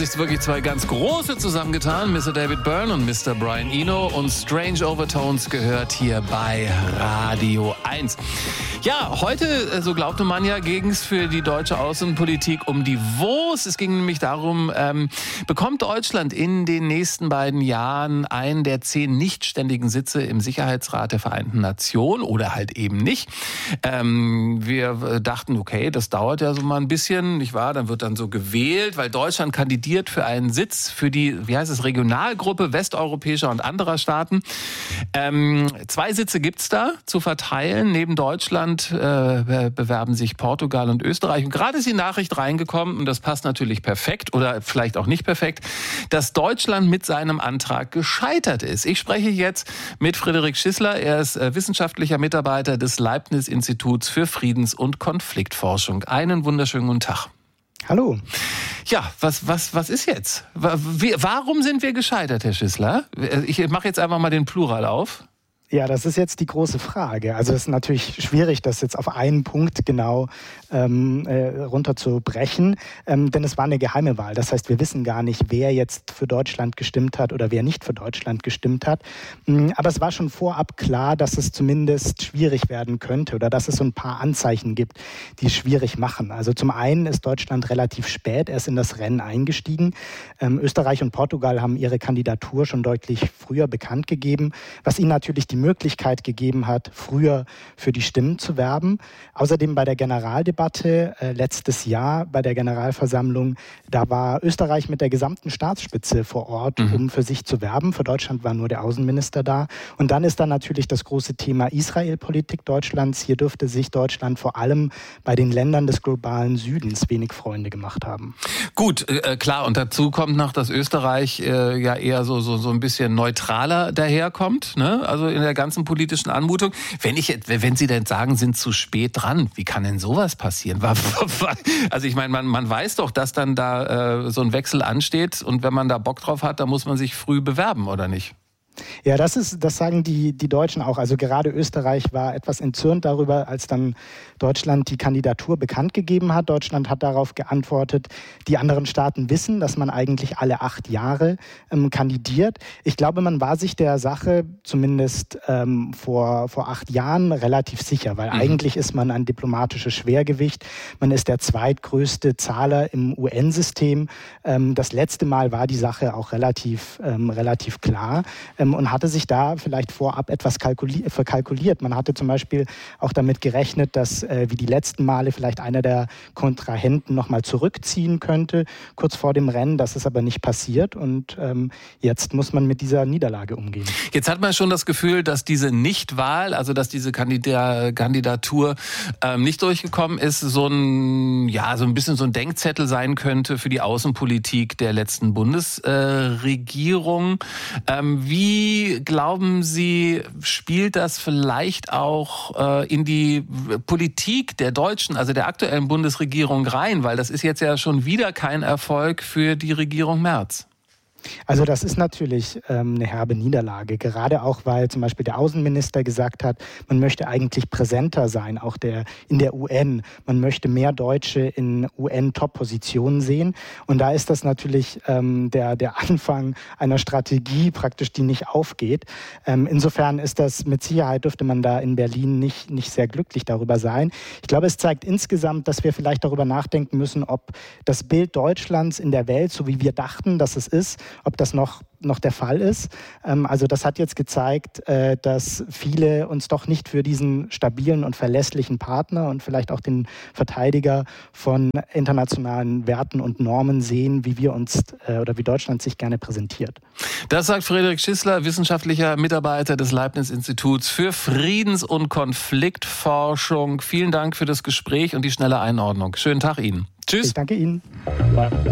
sich wirklich zwei ganz große zusammengetan, Mr. David Byrne und Mr. Brian Eno, und Strange Overtones gehört hier bei Radio 1. Ja, heute, so glaubte man ja, ging es für die deutsche Außenpolitik um die Wurst. Es ging nämlich darum, bekommt Deutschland in den nächsten beiden Jahren einen der 10 nichtständigen Sitze im Sicherheitsrat der Vereinten Nationen oder halt eben nicht. Wir dachten, okay, das dauert ja so mal ein bisschen, nicht wahr? Dann wird dann so gewählt, weil Deutschland kandidiert für einen Sitz für die, Regionalgruppe westeuropäischer und anderer Staaten. 2 Sitze gibt's da zu verteilen. Neben Deutschland bewerben sich Portugal und Österreich. Und gerade ist die Nachricht reingekommen, und das passt natürlich perfekt oder vielleicht auch nicht perfekt, dass Deutschland mit seinem Antrag gescheitert ist. Ich spreche jetzt mit Friedrich Schissler. Er ist wissenschaftlicher Mitarbeiter des Leibniz-Instituts für Friedens- und Konfliktforschung. Einen wunderschönen guten Tag. Hallo. Ja, was ist jetzt? Warum sind wir gescheitert, Herr Schissler? Ich mache jetzt einfach mal den Plural auf. Ja, das ist jetzt die große Frage. Also es ist natürlich schwierig, das jetzt auf einen Punkt genau runterzubrechen, denn es war eine geheime Wahl. Das heißt, wir wissen gar nicht, wer jetzt für Deutschland gestimmt hat oder wer nicht für Deutschland gestimmt hat. Aber es war schon vorab klar, dass es zumindest schwierig werden könnte oder dass es so ein paar Anzeichen gibt, die es schwierig machen. Also zum einen ist Deutschland relativ spät erst in das Rennen eingestiegen. Österreich und Portugal haben ihre Kandidatur schon deutlich früher bekannt gegeben, was ihnen natürlich die Möglichkeit gegeben hat, früher für die Stimmen zu werben. Außerdem bei der Generaldebatte letztes Jahr bei der Generalversammlung, da war Österreich mit der gesamten Staatsspitze vor Ort, um für sich zu werben. Für Deutschland war nur der Außenminister da. Und dann ist dann natürlich das große Thema Israel-Politik Deutschlands. Hier dürfte sich Deutschland vor allem bei den Ländern des globalen Südens wenig Freunde gemacht haben. Gut, klar. Und dazu kommt noch, dass Österreich ja eher so ein bisschen neutraler daherkommt, ne? Also in der ganzen politischen Anmutung. Wenn Sie denn sagen, sind zu spät dran, wie kann denn sowas passieren? Also ich meine, man weiß doch, dass dann da so ein Wechsel ansteht, und wenn man da Bock drauf hat, dann muss man sich früh bewerben, oder nicht? Ja, das sagen die Deutschen auch. Also gerade Österreich war etwas entzürnt darüber, als dann Deutschland die Kandidatur bekannt gegeben hat. Deutschland hat darauf geantwortet, die anderen Staaten wissen, dass man eigentlich alle 8 Jahre kandidiert. Ich glaube, man war sich der Sache zumindest vor 8 Jahren relativ sicher, weil eigentlich ist man ein diplomatisches Schwergewicht. Man ist der zweitgrößte Zahler im UN-System. Das letzte Mal war die Sache auch relativ klar. Und hatte sich da vielleicht vorab etwas verkalkuliert. Man hatte zum Beispiel auch damit gerechnet, dass wie die letzten Male vielleicht einer der Kontrahenten nochmal zurückziehen könnte, kurz vor dem Rennen. Das ist aber nicht passiert, und jetzt muss man mit dieser Niederlage umgehen. Jetzt hat man schon das Gefühl, dass diese Nichtwahl, also dass diese Kandidatur nicht durchgekommen ist, so ein bisschen so ein Denkzettel sein könnte für die Außenpolitik der letzten Bundesregierung. Wie glauben Sie, spielt das vielleicht auch in die Politik der Deutschen, also der aktuellen Bundesregierung rein? Weil das ist jetzt ja schon wieder kein Erfolg für die Regierung Merz. Also das ist natürlich eine herbe Niederlage, gerade auch, weil zum Beispiel der Außenminister gesagt hat, man möchte eigentlich präsenter sein, auch in der UN. Man möchte mehr Deutsche in UN-Top-Positionen sehen. Und da ist das natürlich der Anfang einer Strategie praktisch, die nicht aufgeht. Insofern ist das mit Sicherheit, dürfte man da in Berlin nicht sehr glücklich darüber sein. Ich glaube, es zeigt insgesamt, dass wir vielleicht darüber nachdenken müssen, ob das Bild Deutschlands in der Welt, so wie wir dachten, dass es ist, ob das noch der Fall ist. Also das hat jetzt gezeigt, dass viele uns doch nicht für diesen stabilen und verlässlichen Partner und vielleicht auch den Verteidiger von internationalen Werten und Normen sehen, wie wir uns oder wie Deutschland sich gerne präsentiert. Das sagt Friedrich Schissler, wissenschaftlicher Mitarbeiter des Leibniz-Instituts für Friedens- und Konfliktforschung. Vielen Dank für das Gespräch und die schnelle Einordnung. Schönen Tag Ihnen. Tschüss. Ich danke Ihnen.